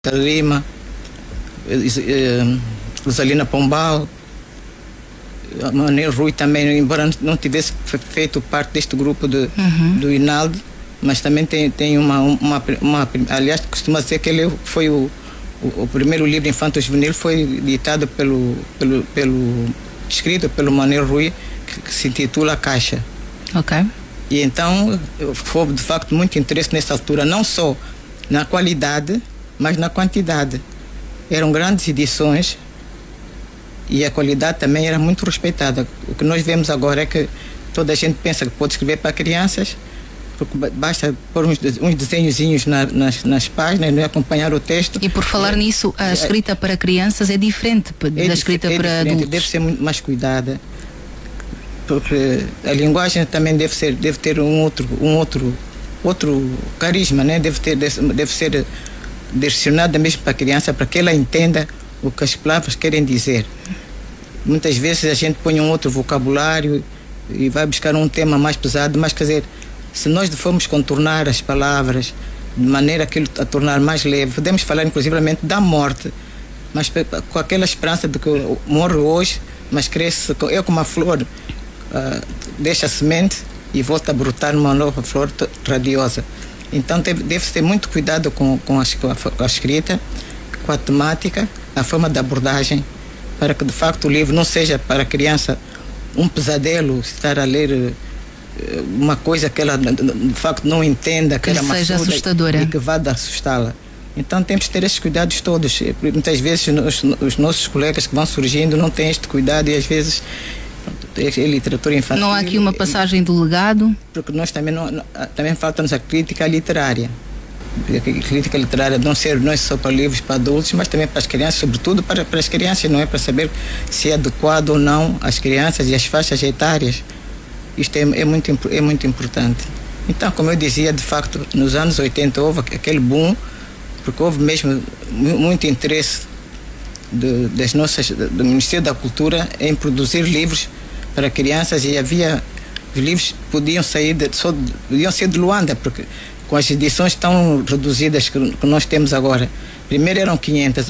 Lima, Rosalina Pombal, Manuel Rui também, embora não tivesse feito parte deste grupo do Inaldo, mas também tem aliás, costuma dizer que ele foi o primeiro livro infanto-juvenil foi ditado escrito pelo Manuel Rui, que se intitula A Caixa. Ok. E então houve de facto muito interesse nessa altura, não só na qualidade, mas na quantidade. Eram grandes edições e a qualidade também era muito respeitada. O que nós vemos agora é que toda a gente pensa que pode escrever para crianças, porque basta pôr uns desenhozinhos nas páginas e acompanhar o texto. E por falar nisso, a escrita para crianças é diferente da escrita para adultos. Deve ser muito mais cuidada, porque a linguagem também deve ter um outro carisma, né? Deve ser direcionada mesmo para a criança, para que ela entenda o que as palavras querem dizer. Muitas vezes a gente põe um outro vocabulário e vai buscar um tema mais pesado, mas quer dizer, se nós formos contornar as palavras de maneira a tornar mais leve, podemos falar inclusivamente da morte, mas com aquela esperança de que morre hoje, mas cresce, é como uma flor, deixa a semente e volta a brotar numa nova flor radiosa. Então deve-se ter muito cuidado com a escrita, com a temática, a forma de abordagem, para que de facto o livro não seja para a criança um pesadelo, estar a ler uma coisa que ela de facto não entenda, que ela seja assustadora e que vá assustá-la. Então temos que ter esses cuidados todos. Muitas vezes os nossos colegas que vão surgindo não têm este cuidado e às vezes é literatura infantil. Não há aqui uma passagem do legado? Porque nós também também falta-nos a crítica literária. A crítica literária não é só para livros para adultos, mas também para as crianças, sobretudo para as crianças, não é? Para saber se é adequado ou não às crianças e às faixas etárias. Isto é muito importante. Então, como eu dizia, de facto, nos anos 80 houve aquele boom, porque houve mesmo muito interesse do Ministério da Cultura em produzir livros para crianças, e os livros podiam ser de Luanda, porque com as edições tão reduzidas que nós temos agora, primeiro eram 500,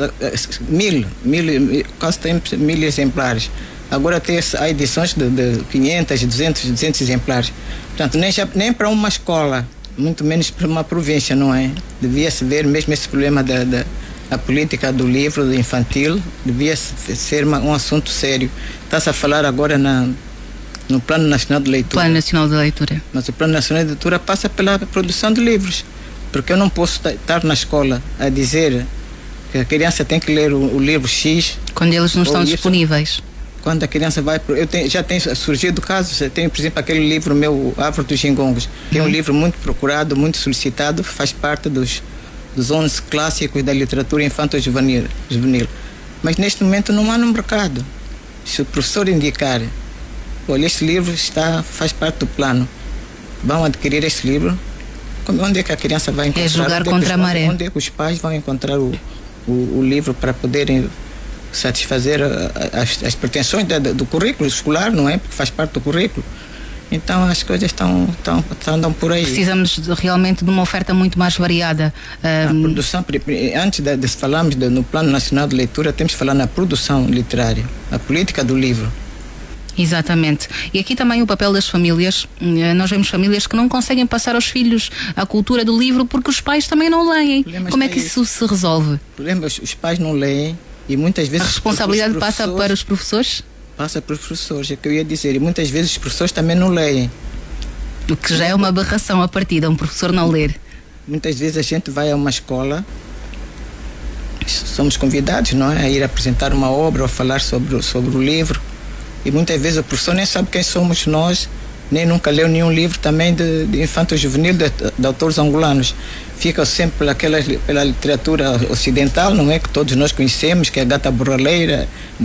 quase 1000 exemplares. Agora há edições de 500, 200 exemplares. Portanto, nem para uma escola, muito menos para uma província, não é? Devia-se ver mesmo esse problema da política do livro infantil, devia ser um assunto sério. Está-se a falar agora no Plano Nacional de Leitura. Plano Nacional de Leitura. Mas o Plano Nacional de Leitura passa pela produção de livros, porque eu não posso estar na escola a dizer que a criança tem que ler o livro X quando eles não estão disponíveis. Quando a criança vai... já tem surgido casos, tenho, por exemplo, aquele livro meu, Árvore dos Gingongos, que é um livro muito procurado, muito solicitado, faz parte dos 11 clássicos da literatura infanto-juvenil. Mas neste momento não há no mercado. Se o professor indicar, olha, este livro faz parte do plano, vão adquirir este livro, onde é que a criança vai encontrar? É jogar contra a maré. Onde é que os pais vão encontrar o livro para poderem satisfazer as pretensões do currículo escolar, não é? Porque faz parte do currículo. Então as coisas andam por aí. Precisamos realmente de uma oferta muito mais variada. A produção, antes de falarmos no Plano Nacional de Leitura, temos que falar na produção literária, a política do livro. Exatamente. E aqui também o papel das famílias. Nós vemos famílias que não conseguem passar aos filhos a cultura do livro porque os pais também não leem. Como é que isso se resolve? O problema é que os pais não leem e muitas vezes... A responsabilidade passa para os professores? Passa para os professores, é o que eu ia dizer. E muitas vezes os professores também não leem. O que já é uma aberração à partida, um professor não ler. Muitas vezes a gente vai a uma escola, somos convidados, não é? A ir apresentar uma obra ou falar sobre o livro. E muitas vezes o professor nem sabe quem somos nós, nem nunca leu nenhum livro também de infanto-juvenil de autores angolanos. Fica sempre pela literatura ocidental, não é? Que todos nós conhecemos, que é a Gata Borralheira,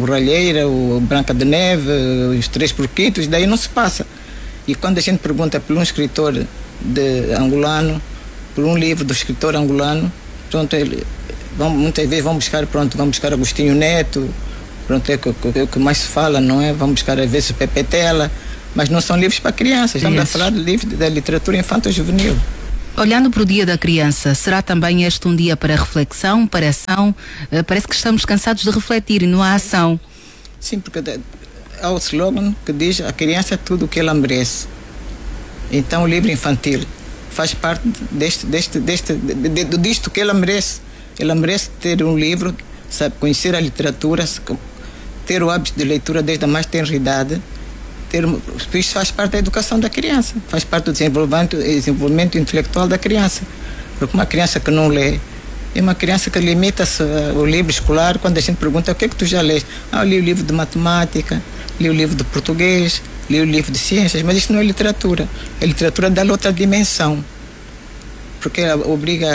o Branca de Neve, os Três Porquitos, daí não se passa. E quando a gente pergunta por um escritor angolano, por um livro do escritor angolano, pronto, muitas vezes vão buscar Agostinho Neto, pronto, é o que mais se fala, não é? Vamos buscar às vezes Pepe Tela, mas não são livros para crianças. Estamos a falar de livros da literatura infanto-juvenil. Olhando para o Dia da Criança, será também este um dia para reflexão, para ação? Parece que estamos cansados de refletir e não há ação. Sim, porque há o slogan que diz: a criança é tudo o que ela merece. Então o livro infantil faz parte disto que ela merece. Ela merece ter um livro, sabe, conhecer a literatura, ter o hábito de leitura desde a mais tenra idade. Isso faz parte da educação da criança, faz parte do desenvolvimento intelectual da criança. Porque uma criança que não lê é uma criança que limita-se ao livro escolar. Quando a gente pergunta: o que é que tu já lês? Eu li o livro de matemática, li o livro de português, li o livro de ciências, mas isso não é literatura. A literatura dá-lhe outra dimensão, porque ela obriga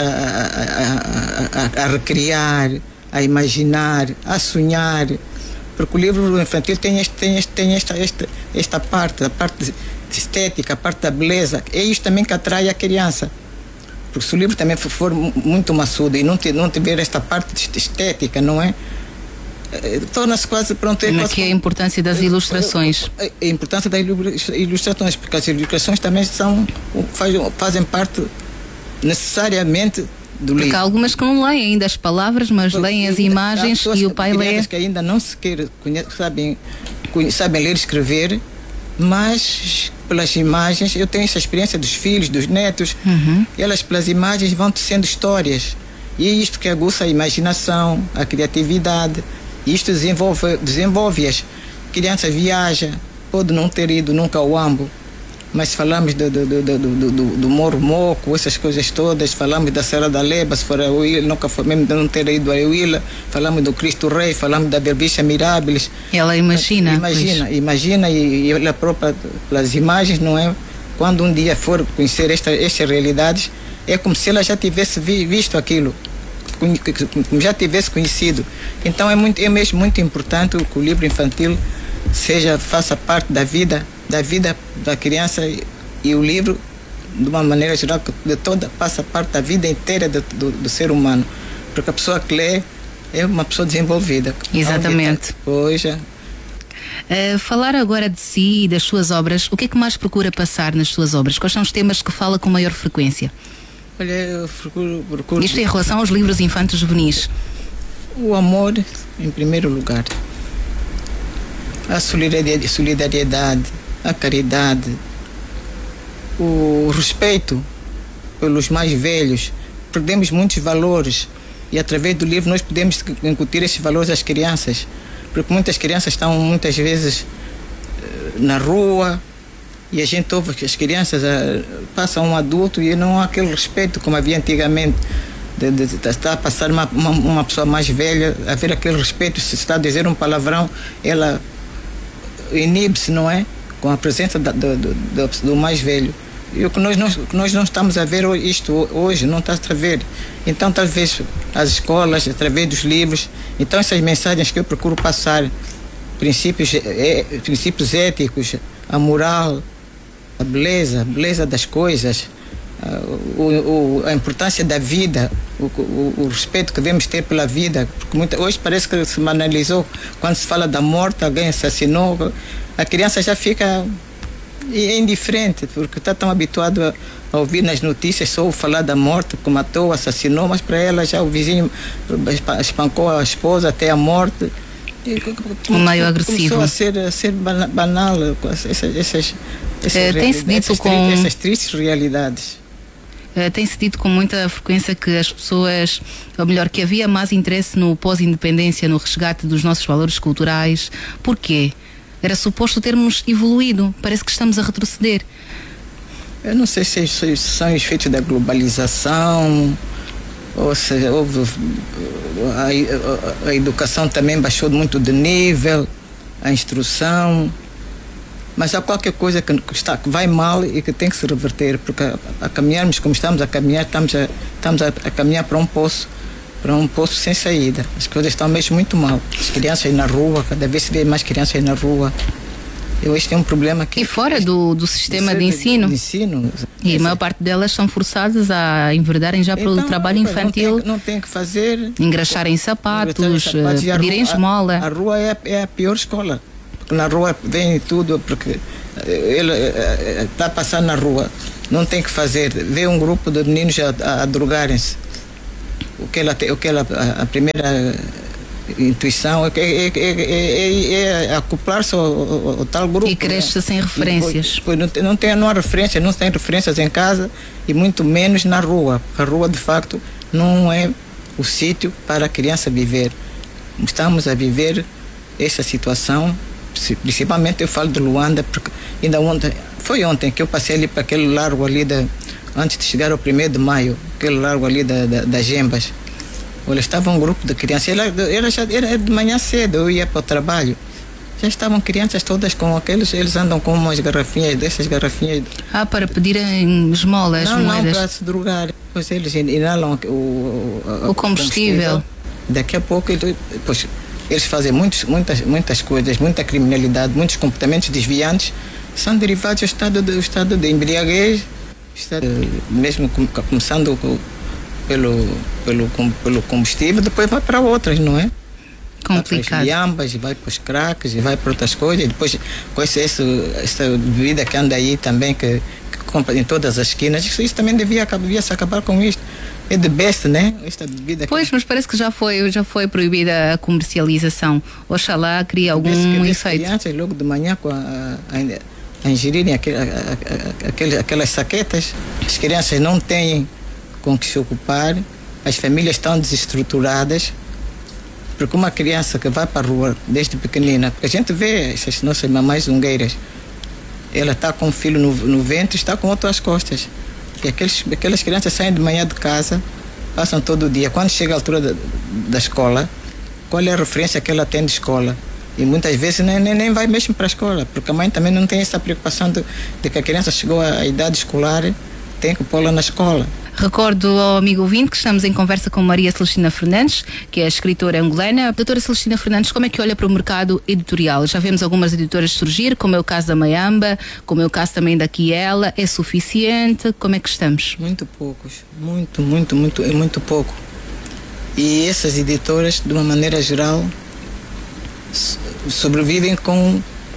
a recriar, a imaginar, a sonhar. Porque o livro infantil tem esta parte, a parte estética, a parte da beleza. É isso também que atrai a criança. Porque se o livro também for muito maçudo e não tiver esta parte estética, não é? Torna-se quase pronto. Aqui é a importância das ilustrações. A importância das ilustrações, porque as ilustrações também fazem parte necessariamente do livro. Porque há algumas que não leem ainda as palavras, mas leem as imagens e o pai lê. Que ainda não sequer sabem ler e escrever, mas pelas imagens, eu tenho essa experiência dos filhos, dos netos, elas pelas imagens vão tecendo histórias. E é isto que aguça a imaginação, a criatividade. E isto desenvolve-as. A criança viaja, pode não ter ido nunca ao Ambo, mas falamos do Morro Moco, essas coisas todas, falamos da Serra da Leba, se for a Huila, nunca foi, mesmo de não ter ido a Huila, falamos do Cristo Rei, falamos da Berbicha Mirábiles. Ela imagina. Imagina e ela própria, pelas imagens, não é? Quando um dia for conhecer estas realidades, é como se ela já tivesse visto aquilo, como já tivesse conhecido. Então é mesmo muito importante que o livro infantil faça parte da vida da criança, e o livro, de uma maneira geral, passa parte da vida inteira do ser humano, porque a pessoa que lê é uma pessoa desenvolvida. Exatamente. Pois. Falar agora de si e das suas obras, o que é que mais procura passar nas suas obras? Quais são os temas que fala com maior frequência? Olha, eu procuro... Isto em relação aos livros infantos juvenis. O amor, em primeiro lugar. A solidariedade, a caridade, o respeito pelos mais velhos. Perdemos muitos valores e através do livro nós podemos incutir esses valores às crianças, porque muitas crianças estão muitas vezes na rua e a gente ouve que as crianças passam um adulto e não há aquele respeito como havia antigamente, de estar a passar uma pessoa mais velha, a ver aquele respeito. Se está a dizer um palavrão, ela inibe-se, não é? Com a presença do mais velho. E o que nós não estamos a ver isto hoje, não está a ver. Então, talvez as escolas, através dos livros, então essas mensagens que eu procuro passar, princípios éticos, a moral, a beleza das coisas, a importância da vida, o respeito que devemos ter pela vida, porque hoje parece que se banalizou. Quando se fala da morte, alguém assassinou, a criança já fica indiferente, porque está tão habituado a ouvir nas notícias só falar da morte, que matou, assassinou, mas para ela já o vizinho espancou a esposa até a morte. Um meio agressivo. Começou a ser banal essas tristes realidades. Tem-se dito com muita frequência que as pessoas, ou melhor, que havia mais interesse no pós-independência, no resgate dos nossos valores culturais. Porquê? Era suposto termos evoluído, parece que estamos a retroceder. Eu não sei se são efeitos da globalização, ou seja, a educação também baixou muito de nível, a instrução, mas há qualquer coisa que vai mal e que tem que se reverter, porque a caminharmos como estamos a caminhar, estamos a caminhar para um poço sem saída. As coisas estão mesmo muito mal. As crianças aí na rua, cada vez se vê mais crianças aí na rua. Hoje tem um problema aqui. E fora do sistema de ensino? E a maior parte delas são forçadas a enverdarem já para o trabalho infantil. Não tem que fazer. Engraxarem sapatos, pedirem esmola. A rua é a pior escola. Porque na rua vem tudo, porque ele está a passar na rua. não tem que fazer, vê um grupo de meninos a drogarem-se, a primeira intuição é acoplar-se ao tal grupo. E cresce sem referências. Depois não há referências, não tem referências em casa e muito menos na rua. A rua, de facto, não é o sítio para a criança viver. Estamos a viver essa situação, principalmente eu falo de Luanda, porque ainda foi ontem que eu passei ali para aquele largo ali, antes de chegar ao 1º de maio, aquele largo ali das Gembas. Olha, estava um grupo de crianças, era de manhã cedo, eu ia para o trabalho. Já estavam crianças todas com eles andam com umas garrafinhas, dessas garrafinhas. Para pedirem esmolas, moedas? Não, para se drogar. Depois eles inalam o combustível. Daqui a pouco, eles fazem muitas coisas, muita criminalidade, muitos comportamentos desviantes, são derivados do estado de embriaguez, mesmo começando pelo combustível, depois vai para outras, não é? Complicado. Vai para as liambas, vai para os craques, vai para outras coisas, e depois com essa bebida que anda aí também, que compra em todas as esquinas, isso também devia se acabar com isto. É de best, né? Esta bebida. Pois, mas parece que já foi proibida a comercialização. Oxalá cria algum efeito. Crianças logo de manhã a ingerirem aquelas saquetas, as crianças não têm com que se ocupar, as famílias estão desestruturadas, porque uma criança que vai para a rua desde pequenina, porque a gente vê essas nossas mamães zungueiras, ela está com um filho no ventre, está com outro às costas, e aquelas crianças saem de manhã de casa, passam todo o dia, quando chega a altura da escola, qual é a referência que ela tem de escola? E muitas vezes nem vai mesmo para a escola, porque a mãe também não tem essa preocupação de que a criança chegou à idade escolar, tem que pô-la na escola. Recordo ao amigo ouvinte que estamos em conversa com Maria Celestina Fernandes, que é a escritora angolana. Doutora Celestina Fernandes, como é que olha para o mercado editorial? Já vemos algumas editoras surgir, como é o caso da Mayamba, como é o caso também da Kiela. É suficiente? Como é que estamos? Muito poucos. Muito pouco. E essas editoras, de uma maneira geral, sobrevivem com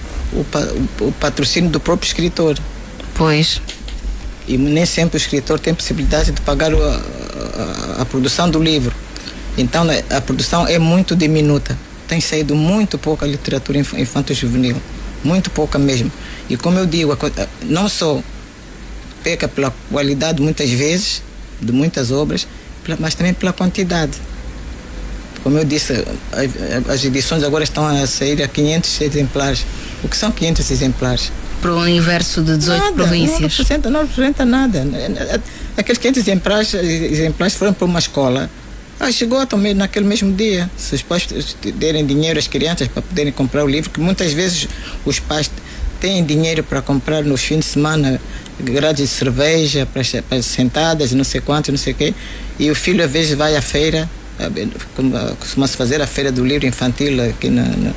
o patrocínio do próprio escritor. Pois. E nem sempre o escritor tem possibilidade de pagar a produção do livro. Então a produção é muito diminuta. Tem saído muito pouca literatura infanto-juvenil, muito pouca mesmo. E como eu digo, não só peca pela qualidade muitas vezes de muitas obras, mas também pela quantidade. Como eu disse, as edições agora estão a sair a 500 exemplares. O que são 500 exemplares? Para o universo de 18 províncias. Não representa nada. Aqueles 500 exemplares foram para uma escola. Chegou também naquele mesmo dia. Se os pais derem dinheiro às crianças para poderem comprar o livro, que muitas vezes os pais têm dinheiro para comprar nos fins de semana grades de cerveja para sentadas, não sei quanto, não sei o quê, e o filho às vezes vai à feira, costuma-se fazer a feira do livro infantil aqui no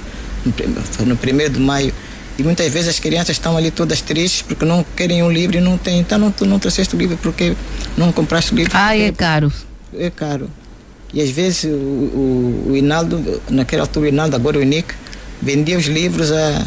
1º de maio. E muitas vezes as crianças estão ali todas tristes porque não querem um livro e não têm. Então não trouxeste o livro porque não compraste o livro. É caro. É caro. E às vezes o Inaldo, naquela altura o Inaldo, agora o Inic, vendia os livros a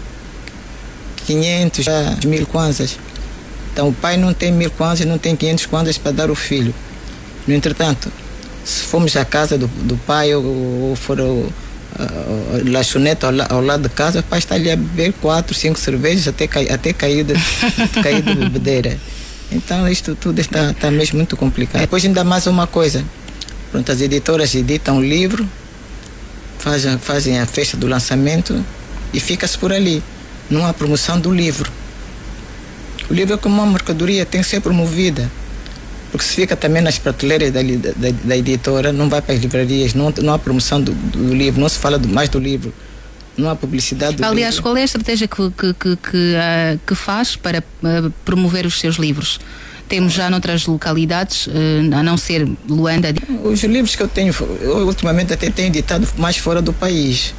500, a 1000 kwanzas. Então o pai não tem 1000 kwanzas, não tem 500 kwanzas para dar ao filho. No entretanto, se formos à casa do pai ou for lanchonete ao lado de casa, o pai está ali a beber 4, 5 cervejas até cair de bebedeira. Então isto tudo está mesmo muito complicado. Depois ainda mais uma coisa, pronto, as editoras editam o livro, fazem a festa do lançamento e fica-se por ali. Não há promoção do livro. O livro é como uma mercadoria, tem que ser promovida. Porque se fica também nas prateleiras da editora, não vai para as livrarias, não há promoção do livro, não se fala mais do livro, não há publicidade do Aliás, livro. qual é a estratégia que faz para promover os seus livros? Temos já noutras localidades, a não ser Luanda? Os livros que eu tenho, eu ultimamente até tenho editado mais fora do país.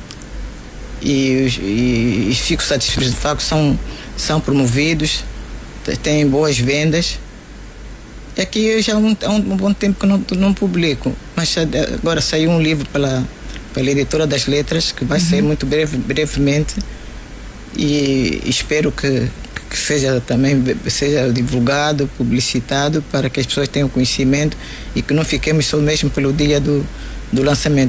E fico satisfeito, de facto, são promovidos, têm boas vendas. Aqui eu já há um bom tempo que não publico, mas agora saiu um livro pela Editora das Letras, que vai sair muito brevemente, e espero que que seja também seja divulgado, publicitado, para que as pessoas tenham conhecimento e que não fiquemos só mesmo pelo dia do lançamento.